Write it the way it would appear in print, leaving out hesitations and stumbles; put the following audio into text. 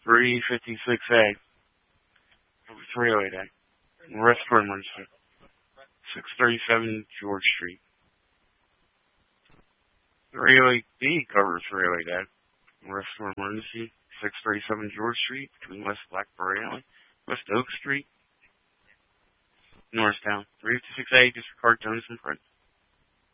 356A. 308A. Arrest for emergency. 637 George Street. 308B covers 308A. Arrest for emergency. 637 George Street between West Blackberry Alley, West Oak Street, Norristown. 356A, disregard Jonas and Fred.